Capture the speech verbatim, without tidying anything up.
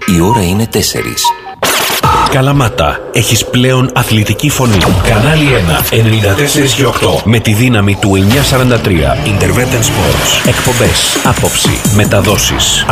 Η ώρα είναι τέσσερις. Καλαμάτα, έχεις πλέον αθλητική φωνή. Κανάλι ένα, ενενήντα τέσσερα και οκτώ. Με τη δύναμη του εννιακόσια σαράντα τρία. Intervention Sports. Εκπομπές, άποψη, μεταδόσεις,